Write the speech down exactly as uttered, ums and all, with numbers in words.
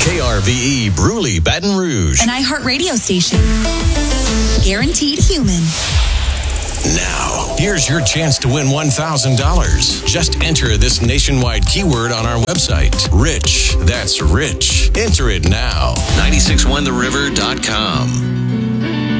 K R V E Bruley, Baton Rouge. An iHeartRadio station. Guaranteed human. Now, here's your chance to win one thousand dollars. Just enter this nationwide keyword on our website. Rich. That's rich. Enter it now. nine six one the river dot com.